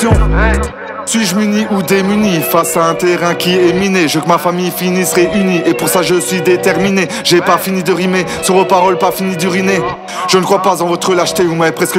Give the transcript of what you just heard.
Suis-je muni ou démuni face à un terrain qui est miné? Je veux que ma famille finisse réunie et pour ça je suis déterminé. J'ai pas fini de rimer, sur vos paroles pas fini d'uriner. Je ne crois pas en votre lâcheté, vous m'avez presque